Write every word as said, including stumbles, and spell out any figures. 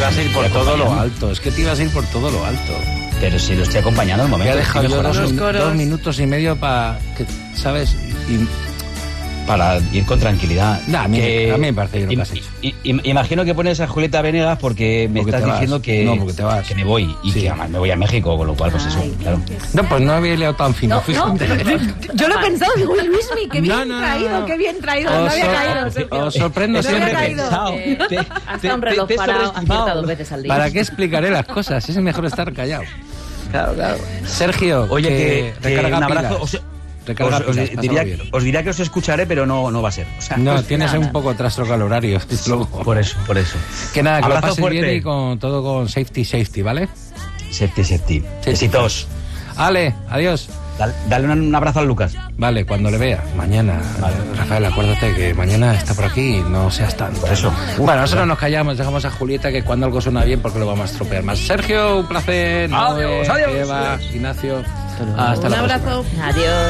ibas a ir por todo lo alto, es que te ibas a ir por todo lo alto. Pero si lo estoy acompañando en el momento. Me ha dejado yo dos, dos minutos y medio para, ¿sabes? Y, para ir con tranquilidad. Nah, a, mí, que, a mí me parece bien lo que has hecho. Y, y, imagino que pones a Julieta Venegas porque me porque estás diciendo que, no, porque te vas. que me voy y sí. que además me voy a México, con lo cual, pues eso, claro. No, pues no había leído tan fino. No, no, yo lo he pensado, digo, uy, Luismi, qué bien no, no, traído, no. qué bien traído. Os, no había caído. Os sorprendo siempre. Eh, hasta un reloj parado acierta dos veces al día. ¿Para qué explicaré las cosas? Es mejor estar callado. Claro, claro. Sergio, oye, que, que, que un abrazo. O sea, Recarga os, pilas, os, diría, os diría que os escucharé, pero no, no va a ser. O sea, no, pues tienes nada. un poco trastorno al horario. Por eso, por eso. Que nada, que abrazo lo pases fuerte. bien y con todo con safety, safety, ¿vale? Safety, safety. Besitos. Ale, adiós. Dale, dale un, un abrazo a Lucas. Vale, cuando le vea. Mañana. Vale. Rafael, acuérdate que mañana está por aquí y no seas tanto. Por eso. Uf, bueno, nosotros nos callamos, dejamos a Julieta que cuando algo suena bien, porque lo vamos a estropear más. Sergio, un placer. Adiós, Noé, adiós. Eva, Ignacio. Hasta un la abrazo. próxima. Adiós.